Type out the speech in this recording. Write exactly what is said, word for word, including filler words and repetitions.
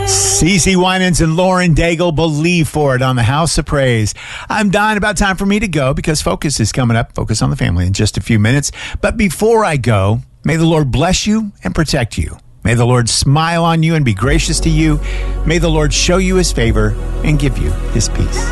Cece Winans and Lauren Daigle, Believe For It on the House of Praise. I'm Don. About time for me to go because Focus is coming up. Focus on the Family in just a few minutes. But before I go, may the Lord bless you and protect you. May the Lord smile on you and be gracious to you. May the Lord show you his favor and give you his peace.